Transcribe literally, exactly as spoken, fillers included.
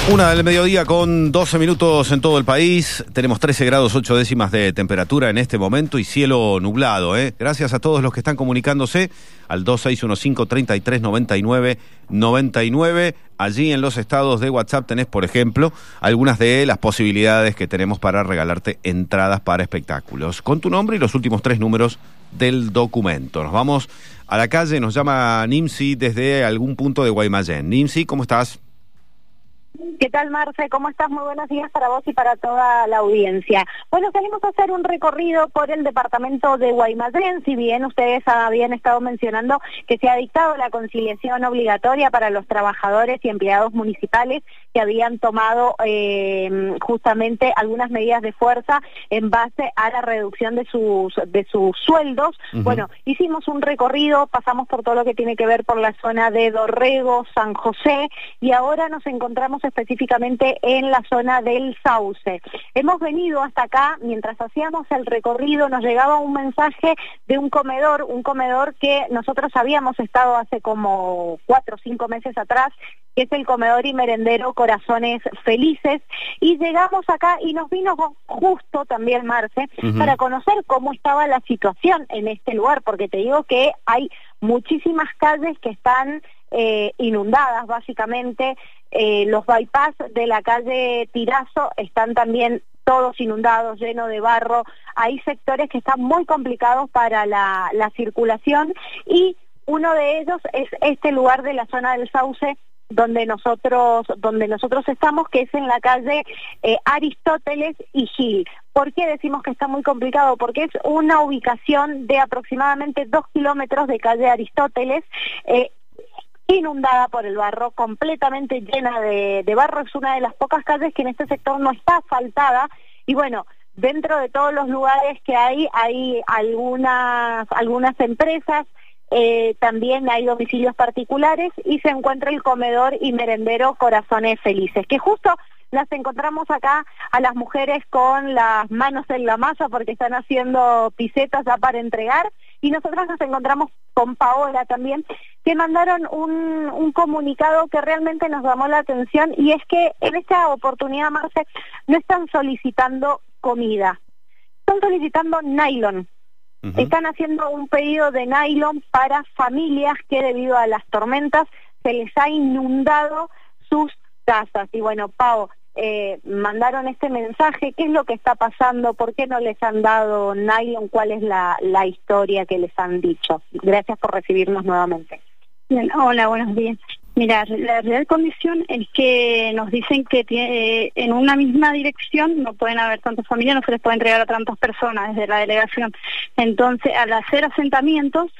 Una del mediodía con doce minutos en todo el país. Tenemos trece grados ocho décimas de temperatura en este momento y cielo nublado, ¿eh? Gracias a todos los que están comunicándose al dos seis uno cinco, tres tres nueve nueve nueve nueve. Allí en los estados de WhatsApp tenés, por ejemplo, algunas de las posibilidades que tenemos para regalarte entradas para espectáculos. Con tu nombre y los últimos tres números del documento. Nos vamos a la calle, nos llama Nimsi desde algún punto de Guaymallén. Nimsi, ¿cómo estás? ¿Qué tal, Marce? ¿Cómo estás? Muy buenos días para vos y para toda la audiencia. Bueno, salimos a hacer un recorrido por el departamento de Guaymallén. Si bien ustedes habían estado mencionando que se ha dictado la conciliación obligatoria para los trabajadores y empleados municipales que habían tomado eh, justamente algunas medidas de fuerza en base a la reducción de sus de sus sueldos. Uh-huh. Bueno, hicimos un recorrido, pasamos por todo lo que tiene que ver por la zona de Dorrego, San José, y ahora nos encontramos específicamente en la zona del Sauce. Hemos venido hasta acá, mientras hacíamos el recorrido nos llegaba un mensaje de un comedor, un comedor que nosotros habíamos estado hace como cuatro o cinco meses atrás, que es el comedor y merendero Corazones Felices, y llegamos acá y nos vino justo también, Marce, uh-huh, para conocer cómo estaba la situación en este lugar, porque te digo que hay muchísimas calles que están eh, inundadas, básicamente. Eh, los bypass de la calle Tirazo están también todos inundados, llenos de barro. Hay sectores que están muy complicados para la, la circulación, y uno de ellos es este lugar de la zona del Sauce, donde nosotros donde nosotros estamos, que es en la calle eh, Aristóteles y Gil. ¿Por qué decimos que está muy complicado? Porque es una ubicación de aproximadamente dos kilómetros de calle Aristóteles, eh, inundada por el barro, completamente llena de, de barro. Es una de las pocas calles que en este sector no está asfaltada, y bueno, dentro de todos los lugares que hay, hay algunas, algunas empresas, Eh, también hay domicilios particulares, y se encuentra el comedor y merendero Corazones Felices, que justo las encontramos acá a las mujeres con las manos en la masa porque están haciendo pisetas ya para entregar, y nosotros nos encontramos con Paola también, que mandaron un, un comunicado que realmente nos llamó la atención, y es que en esta oportunidad, Marce, no están solicitando comida, están solicitando nylon. Uh-huh. Están haciendo un pedido de nylon para familias que debido a las tormentas se les ha inundado sus casas. Y bueno, Pau, eh, mandaron este mensaje. ¿Qué es lo que está pasando? ¿Por qué no les han dado nylon? ¿Cuál es la, la historia que les han dicho? Gracias por recibirnos nuevamente. Bien, hola, buenos días. Mira, la real condición es que nos dicen que tiene, en una misma dirección no pueden haber tantas familias, no se les puede entregar a tantas personas desde la delegación. Entonces, al hacer asentamientos,